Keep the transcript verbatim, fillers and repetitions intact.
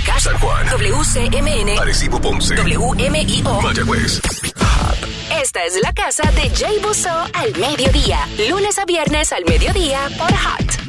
Zacatecas, San Juan, W C M N, Arecibo, Ponce, W M I O, Mayagüez. Esta es la casa de Jay Busso al mediodía, lunes a viernes al mediodía por Hot